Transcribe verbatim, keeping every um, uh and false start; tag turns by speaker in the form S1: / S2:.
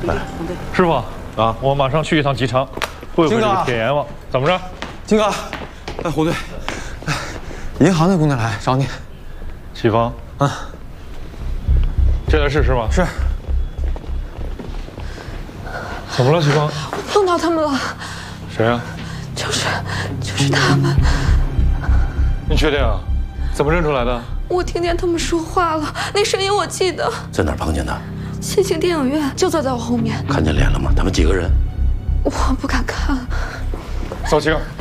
S1: 来，师傅啊，我马上去一趟机场，会会这个铁阎王。怎么着？
S2: 金哥，哎，胡队，哎，银行的姑娘来找你。
S1: 启芳，啊，这才是是吧？
S2: 是。
S1: 怎么了，启芳？
S3: 我碰到他们了。
S1: 谁啊？
S3: 就是就是他们。
S1: 你确定啊？怎么认出来的？
S3: 我听见他们说话了，那声音我记得。
S4: 在哪儿碰见的？
S3: 新兴电影院就坐在我后面。
S4: 看见脸了吗？他们几个人？
S3: 我不敢看。
S1: 扫清。